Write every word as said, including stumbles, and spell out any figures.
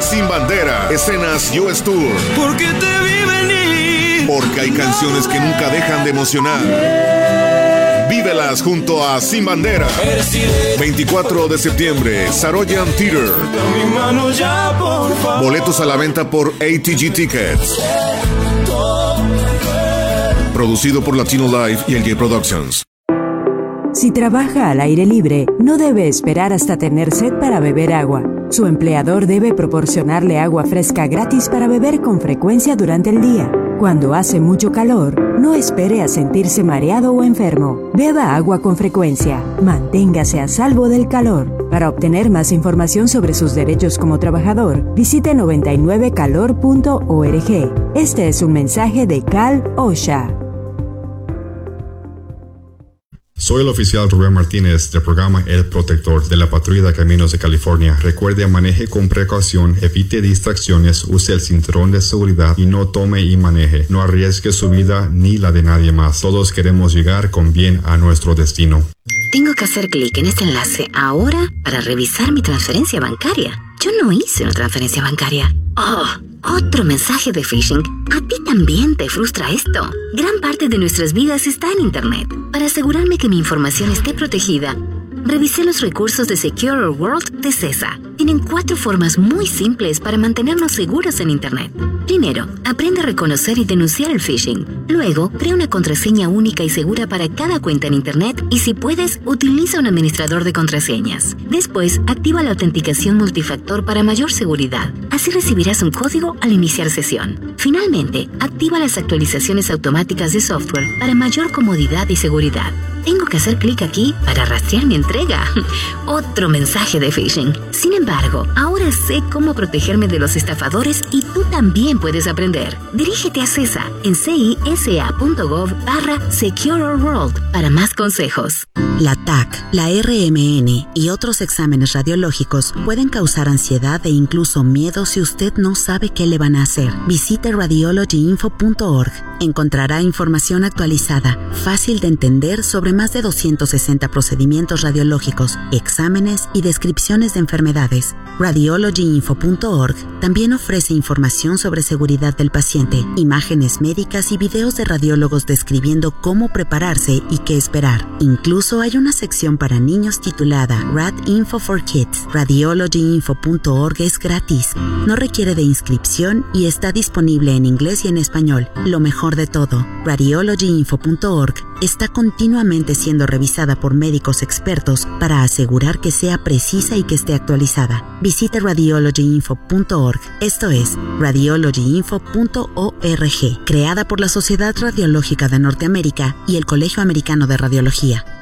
Sin Bandera, escenas U S Tour. Porque te vi venir. Porque hay canciones que nunca dejan de emocionar. Vívelas junto a Sin Bandera. veinticuatro de septiembre, Saroyan Theater. Boletos a la venta por A T G Tickets. Producido por Latino Live y L J Productions. Si trabaja al aire libre, no debe esperar hasta tener sed para beber agua. Su empleador debe proporcionarle agua fresca gratis para beber con frecuencia durante el día. Cuando hace mucho calor, no espere a sentirse mareado o enfermo. Beba agua con frecuencia. Manténgase a salvo del calor. Para obtener más información sobre sus derechos como trabajador, visite noventa y nueve calor punto org. Este es un mensaje de Cal OSHA. Soy el oficial Rubén Martínez del programa El Protector de la Patrulla de Caminos de California. Recuerde, maneje con precaución, evite distracciones, use el cinturón de seguridad y no tome y maneje. No arriesgue su vida ni la de nadie más. Todos queremos llegar con bien a nuestro destino. Tengo que hacer clic en este enlace ahora para revisar mi transferencia bancaria. Yo no hice una transferencia bancaria. ¡Oh! Otro mensaje de phishing. ¿A ti también te frustra esto? Gran parte de nuestras vidas está en Internet. Para asegurarme que mi información esté protegida, revisé los recursos de Secure World de CESA. Tienen cuatro formas muy simples para mantenernos seguros en Internet. Primero, aprende a reconocer y denunciar el phishing. Luego, crea una contraseña única y segura para cada cuenta en Internet y, si puedes, utiliza un administrador de contraseñas. Después, activa la autenticación multifactor para mayor seguridad. Así recibirás un código al iniciar sesión. Finalmente, activa las actualizaciones automáticas de software para mayor comodidad y seguridad. Tengo que hacer clic aquí para rastrear mi entrega. Otro mensaje de phishing. Sin embargo, ahora sé cómo protegerme de los estafadores y tú también puedes aprender. Dirígete a CESA en cisa.gov barra Secure Our World para más consejos. La T A C, la R M N y otros exámenes radiológicos pueden causar ansiedad e incluso miedo si usted no sabe qué le van a hacer. Visite radiology info punto org. Encontrará información actualizada, fácil de entender sobre más de doscientos sesenta procedimientos radiológicos, exámenes y descripciones de enfermedades. radiology info punto org también ofrece información sobre seguridad del paciente, imágenes médicas y videos de radiólogos describiendo cómo prepararse y qué esperar. Incluso hay una sección para niños titulada Rad Info for Kids. radiology info punto org es gratis, no requiere de inscripción y está disponible en inglés y en español. Lo mejor de todo, radiology info punto org está continuamente siendo revisada por médicos expertos para asegurar que sea precisa y que esté actualizada. Visite radiology info punto org, esto es radiology info punto org, creada por la Sociedad Radiológica de Norteamérica y el Colegio Americano de Radiología.